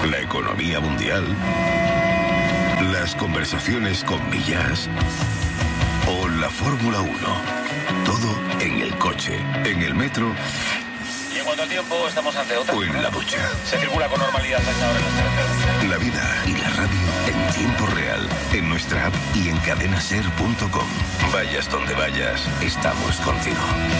la economía mundial, las conversaciones con Millás o la Fórmula 1. Todo en el coche, en el metro. Y en cuanto al tiempo, estamos ante otra. O en la ducha. Se circula con normalidad a esta hora en las carreteras. La vida y la radio en tiempo real, en nuestra app y en cadenaser.com. Vayas donde vayas, estamos contigo.